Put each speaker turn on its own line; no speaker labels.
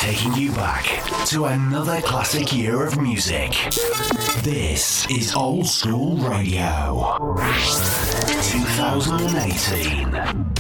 taking you back to another classic year of music. This is Old School Radio 2018.